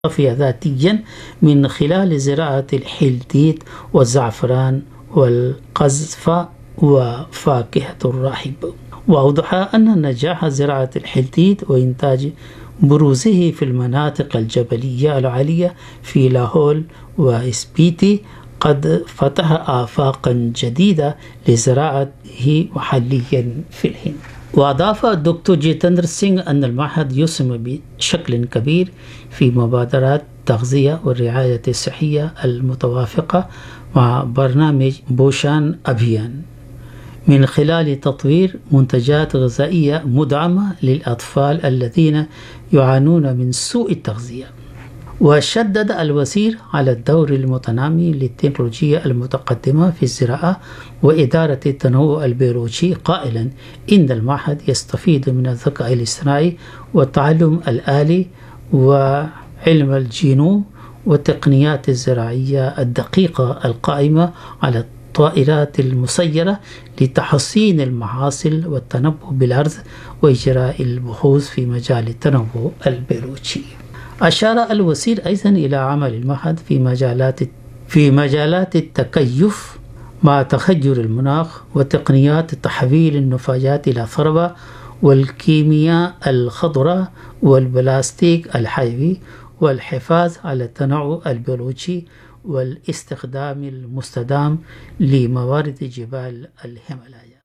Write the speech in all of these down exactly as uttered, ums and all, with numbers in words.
ذاتيا من خلال زراعة الحلتيت والزعفران والقزفة وفاكهة الراحب. وأوضح أن نجاح زراعة الحلتيت وإنتاج بروزه في المناطق الجبلية العالية في لاهول وإسبيتي قد فتح آفاقا جديدة لزراعته محليا في الهند. وأضاف الدكتور جيتندر سينغ أن المعهد يسهم بشكل كبير في مبادرات التغذية والرعاية الصحية المتوافقة مع برنامج بوشان أبيان من خلال تطوير منتجات غذائية مدعمة للأطفال الذين يعانون من سوء التغذية. وشدد الوزير على الدور المتنامي للتكنولوجيا المتقدمة في الزراعة وإدارة التنوع البيولوجي قائلا إن المعهد يستفيد من الذكاء الاصطناعي والتعلم الآلي وعلم الجينوم والتقنيات الزراعية الدقيقة القائمة على الطائرات المسيرة لتحسين المحاصيل والتنبؤ بالأرض وإجراء البحوث في مجال التنوع البيولوجي. أشار الوزير أيضا إلى عمل المعهد في مجالات في مجالات التكيف مع تغير المناخ وتقنيات تحويل النفايات إلى ثروة والكيمياء الخضراء والبلاستيك الحيوي والحفاظ على التنوع البيولوجي والاستخدام المستدام لموارد جبال الهيمالايا.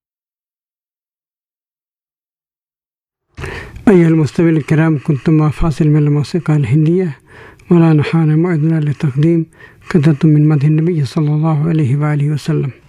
أيها المستمعين الكرام، كنتم مع فاصل من الموسيقى الهندية، والآن حان موعدنا لتقديم قطعة من مدح النبي صلى الله عليه وآله وسلم.